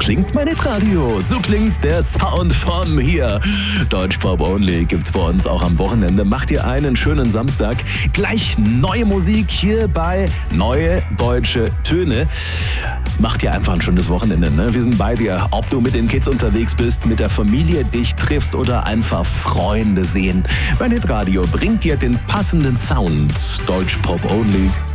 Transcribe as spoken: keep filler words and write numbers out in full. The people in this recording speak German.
klingt mein Hitradio. So klingt der Sound vom hier. Deutschpop Only gibt's bei uns auch am Wochenende. Macht ihr einen schönen Samstag. Gleich neue Musik hier bei Neue Deutsche Töne. Macht ihr einfach ein schönes Wochenende. Ne? Wir sind bei dir. Ob du mit den Kids unterwegs bist, mit der Familie dich triffst oder einfach Freunde sehen. Mein Hitradio bringt dir den passenden Sound. Deutschpop Only.